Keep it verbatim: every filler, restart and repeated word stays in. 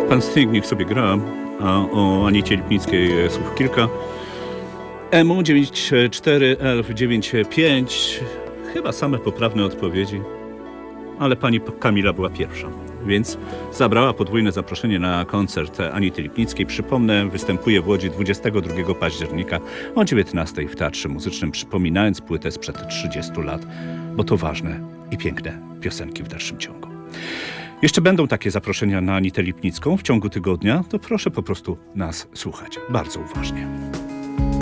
Pan Sting niech sobie gra, a o Anicie Lipnickiej słów kilka. M U dziewięć cztery L dziewięć pięć. Chyba same poprawne odpowiedzi, ale pani Kamila była pierwsza, więc zabrała podwójne zaproszenie na koncert Anity Lipnickiej. Przypomnę, występuje w Łodzi dwudziestego drugiego października o dziewiętnastej w Teatrze Muzycznym, przypominając płytę sprzed trzydziestu lat, bo to ważne i piękne piosenki w dalszym ciągu. Jeszcze będą takie zaproszenia na Anitę Lipnicką w ciągu tygodnia, to proszę po prostu nas słuchać bardzo uważnie.